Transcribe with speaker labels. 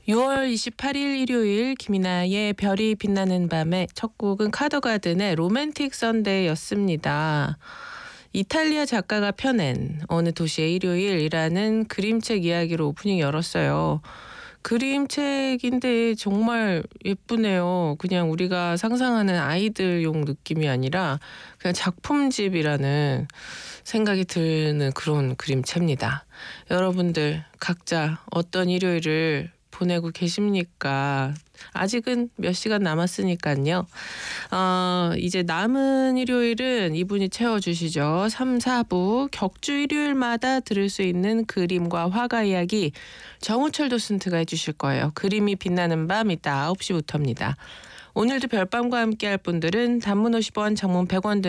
Speaker 1: 6월 28일 일요일 김이나의 별이 빛나는 밤의 첫 곡은 카더가든의 로맨틱 선데이였습니다. 이탈리아 작가가 펴낸 어느 도시의 일요일이라는 그림책 이야기로 오프닝 열었어요. 그림책인데 정말 예쁘네요. 그냥 우리가 상상하는 아이들용 느낌이 아니라 그냥 작품집이라는 생각이 드는 그런 그림체입니다. 여러분들 각자 어떤 일요일을 보내고 계십니까? 아직은 몇 시간 남았으니까요. 이제 남은 일요일은 이분이 채워주시죠. 3, 4부 격주 일요일마다 들을 수 있는 그림과 화가 이야기 정우철 도슨트가 해주실 거예요. 그림이 빛나는 밤 이따 9시부터입니다. 오늘도 별밤과 함께할 분들은 단문 50원, 장문 100원